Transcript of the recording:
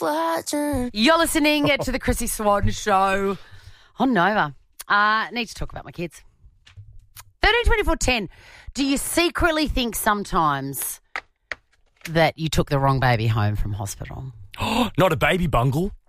You're listening to the Chrissy Swan Show on Nova. Need to talk about my kids. 13-24-10. Do you secretly think sometimes that you took the wrong baby home from hospital? Not a baby bungle.